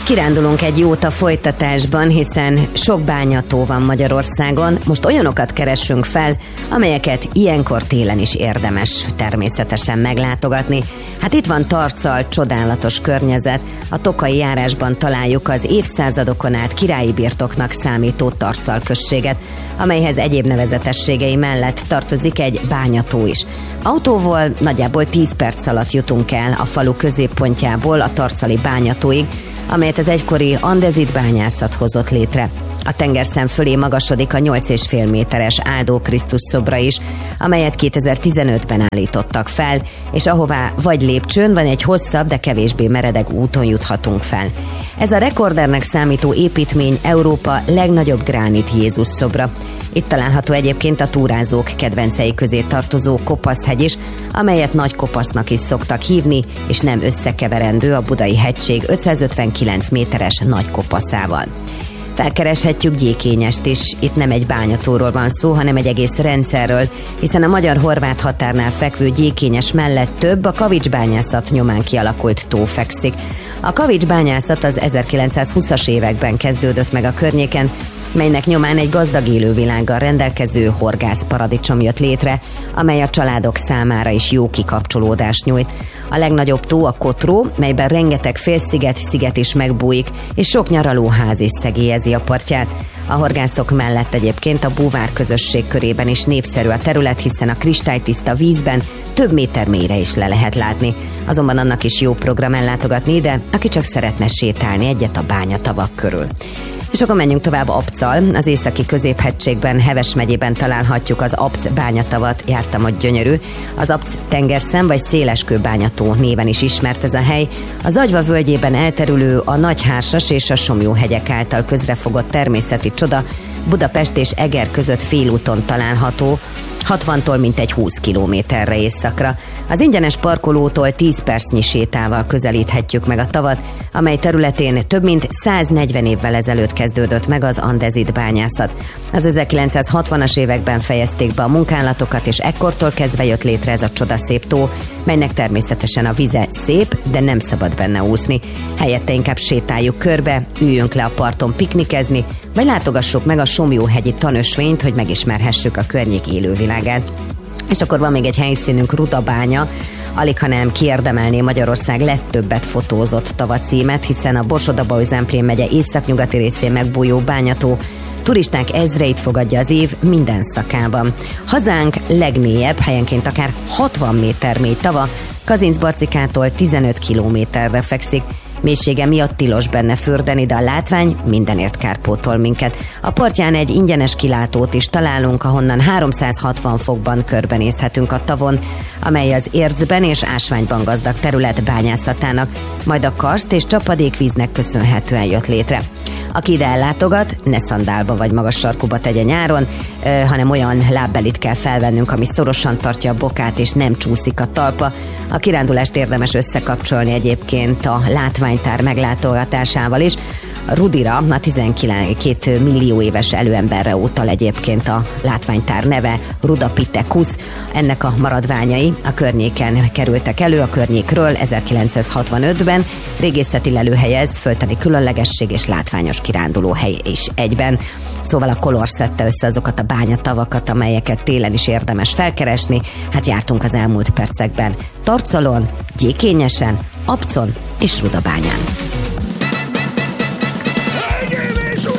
Kirándulunk egy jót a folytatásban, hiszen sok bányató van Magyarországon. Most olyanokat keressünk fel, amelyeket ilyenkor télen is érdemes természetesen meglátogatni. Hát itt van Tarcal, csodálatos környezet. A Tokai járásban találjuk az évszázadokon át királyi birtoknak számító Tarcal községet, amelyhez egyéb nevezetességei mellett tartozik egy bányató is. Autóval nagyjából 10 perc alatt jutunk el a falu középpontjából a tarcali bányatóig, amelyet az egykori andezit bányászat hozott létre. A tengerszem fölé magasodik a 8,5 méteres Áldó Krisztus szobra is, amelyet 2015-ben állítottak fel, és ahová vagy lépcsőn, vagy egy hosszabb, de kevésbé meredek úton juthatunk fel. Ez a rekordernek számító építmény Európa legnagyobb gránit Jézus szobra. Itt található egyébként a túrázók kedvencei közé tartozó Kopaszhegy is, amelyet Nagy Kopasznak is szoktak hívni, és nem összekeverendő a Budai hegység 559 méteres Nagy Kopaszával. Felkereshetjük Gyékényest is, itt nem egy bányatóról van szó, hanem egy egész rendszerről, hiszen a magyar-horvát határnál fekvő Gyékényes mellett több a kavicsbányászat nyomán kialakult tó fekszik. A kavicsbányászat az 1920-as években kezdődött meg a környéken, melynek nyomán egy gazdag élővilággal rendelkező horgászparadicsom jött létre, amely a családok számára is jó kikapcsolódást nyújt. A legnagyobb tó a Kotró, melyben rengeteg félsziget is megbújik, és sok nyaralóház is szegélyezi a partját. A horgászok mellett egyébként a búvár közösség körében is népszerű a terület, hiszen a kristálytiszta vízben több méter mélyre is le lehet látni. Azonban annak is jó program ellátogatni ide, aki csak szeretne sétálni egyet a bányatavak körül. És akkor menjünk tovább Apccal. Az északi középhegységben, Heves megyében találhatjuk az Apc bányatavat, jártam ott, gyönyörű. Az Apc tengerszem vagy széleskő bányató néven is ismert ez a hely. A Zagyva völgyében elterülő a Nagyhársas és a Somlyó-hegyek által közrefogott természeti csoda, Budapest és Eger között félúton található, 60-tól mintegy 20 kilométerre északra. Az ingyenes parkolótól 10 percnyi sétával közelíthetjük meg a tavat, amely területén több mint 140 évvel ezelőtt kezdődött meg az andezit bányászat. Az 1960-as években fejezték be a munkálatokat, és ekkortól kezdve jött létre ez a csodaszép tó, melynek természetesen a vize szép, de nem szabad benne úszni. Helyette inkább sétáljuk körbe, üljünk le a parton piknikezni, vagy látogassuk meg a Somlyó-hegyi tanösvényt, hogy megismerhessük a környék élővilágát. És akkor van még egy helyszínünk, Rudabánya, alighanem kiérdemelné Magyarország legtöbbet fotózott tava címet, hiszen a Borsod-Abaúj-Zemplén megye északnyugati részén megbújó bányató turisták ezreit fogadja az év minden szakában. Hazánk legmélyebb, helyenként akár 60 méter mély tava, Kazincbarcikától 15 kilométerre fekszik. Mélysége miatt tilos benne fürdeni, de a látvány mindenért kárpótol minket. A partján egy ingyenes kilátót is találunk, ahonnan 360 fokban körbenézhetünk a tavon, amely az ércben és ásványban gazdag terület bányászatának, majd a karszt és csapadékvíznek köszönhetően jött létre. Aki ide ellátogat, ne szandálba vagy magas sarkuba tegye nyáron, hanem olyan lábbelit kell felvennünk, ami szorosan tartja a bokát és nem csúszik a talpa. A kirándulást érdemes összekapcsolni egyébként a látványtár meglátogatásával is. Rudira, a 12 millió éves előemberre utal egyébként a látványtár neve, Rudapithecus. Ennek a maradványai a környéken kerültek elő, a környékről 1965-ben. Régészeti lelőhely ez, földtani különlegesség és látványos kirándulóhely is egyben. Szóval a Color szedte össze azokat a bányatavakat, amelyeket télen is érdemes felkeresni. Hát jártunk az elmúlt percekben Tarcalon, Gyékényesen, Apcon és Rudabányán.